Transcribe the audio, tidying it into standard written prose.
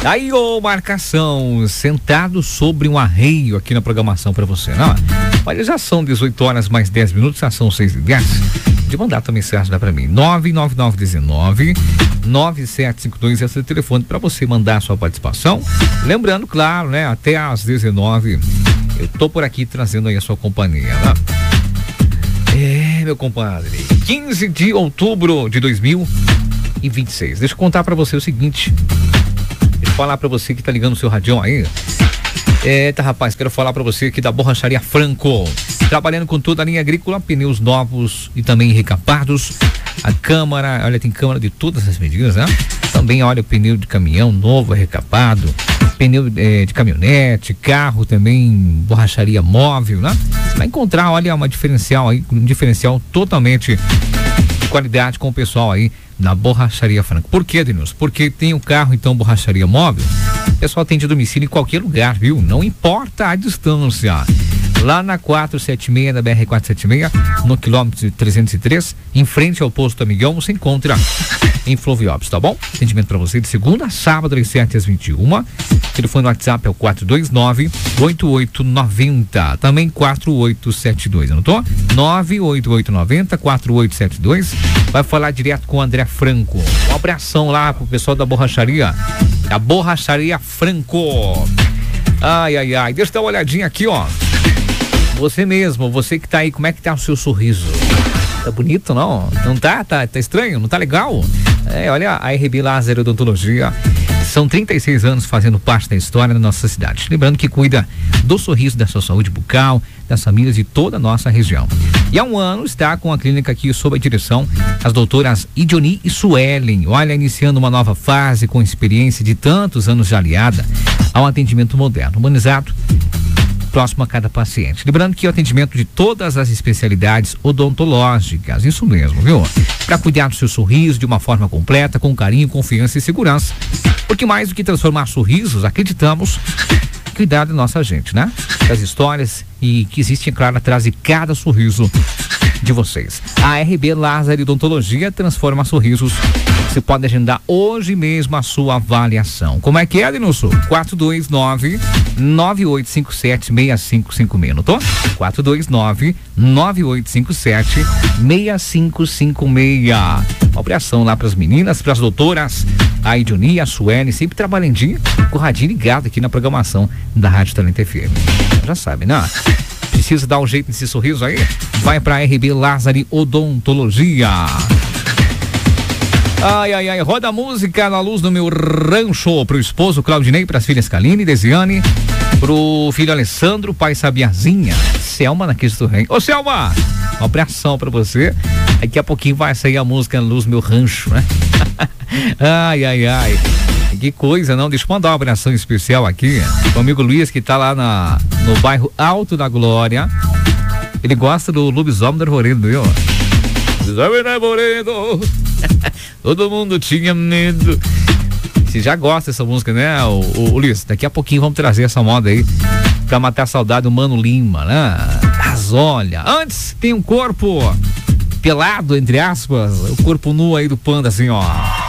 Aí, ô Marcação, sentado sobre um arreio aqui na programação pra você, não? Olha, já são 18 horas mais 10 minutos, já são 6h10. De mandar tua mensagem, dá pra mim, 99919-9752, esse é o telefone pra você mandar a sua participação. Lembrando, claro, né, até às 19h, eu tô por aqui trazendo aí a sua companhia, né? Meu compadre, 15 de outubro de 2026. Deixa eu contar pra você o seguinte. Deixa eu falar pra você que tá ligando o seu radião aí. Eita, rapaz, quero falar pra você aqui da Borracharia Franco. Trabalhando com toda a linha agrícola, pneus novos e também recapados. A câmara, olha, tem câmara de todas as medidas, né? Também, olha, o pneu de caminhão novo, recapado. Pneu de caminhonete, carro também, borracharia móvel, né? Você vai encontrar, olha, um diferencial totalmente de qualidade com o pessoal aí na Borracharia Franco. Por quê, Denilson? Porque tem o carro, então, borracharia móvel. O pessoal atende domicílio em qualquer lugar, viu? Não importa a distância. Lá na 476, da BR-476, no quilômetro 303, em frente ao posto Amigão, você encontra em Fluviópolis, tá bom? Atendimento para você de segunda a sábado, das 7 às 21. Telefone no WhatsApp é o 429-8890, também 4872, anotou? 98890-4872. Vai falar direto com o André Franco. Um abração lá pro pessoal da borracharia, a Borracharia Franco. Ai, deixa eu dar uma olhadinha aqui, ó. Você mesmo, você que tá aí, como é que tá o seu sorriso? Tá bonito, não? Não tá? Tá estranho? Não tá legal? Olha, a RB Lázaro Odontologia, são 36 anos fazendo parte da história da nossa cidade. Lembrando que cuida do sorriso, da sua saúde bucal, das famílias de toda a nossa região. E há um ano está com a clínica aqui sob a direção as doutoras Idioni e Suelen. Olha, iniciando uma nova fase com experiência de tantos anos de aliada ao atendimento moderno, humanizado, próximo a cada paciente. Lembrando que o atendimento de todas as especialidades odontológicas, isso mesmo, viu? Para cuidar do seu sorriso de uma forma completa, com carinho, confiança e segurança. Porque mais do que transformar sorrisos, acreditamos cuidar da nossa gente, né? Das histórias e que existem, claro, atrás de cada sorriso de vocês. A RB Lázaro Odontologia transforma sorrisos. Você pode agendar hoje mesmo a sua avaliação. Como é que é, Denilson? 429-9857-6556, notou? 429-9857-6556. Uma abração lá pras meninas, pras doutoras, a Idioni e a Suene, sempre trabalhandinho, com o radinho ligado aqui na programação da Rádio Talento FM. Já sabe, né? Precisa dar um jeito nesse sorriso aí? Vai pra RB Lázaro Odontologia. Roda a música na luz do meu rancho pro esposo Claudinei, pras filhas Kaline e Desiane, pro filho Alessandro, pai Sabiazinha, Selma na Cristo Rei. Ô Selma, uma abração pra você. Daqui a pouquinho vai sair a música na luz do meu rancho, né? Que coisa, não? Deixa eu mandar uma abração especial aqui pro amigo Luiz, que tá lá no bairro Alto da Glória. Ele gosta do Lobisomem do Arvoredo, viu? Lobisomem do Arvoredo. Todo mundo tinha medo. Você já gosta dessa música, né, o Luiz? Daqui a pouquinho vamos trazer essa moda aí pra matar a saudade do Mano Lima, né? Mas olha, antes tem um corpo pelado, entre aspas, o corpo nu aí do Panda, assim, ó.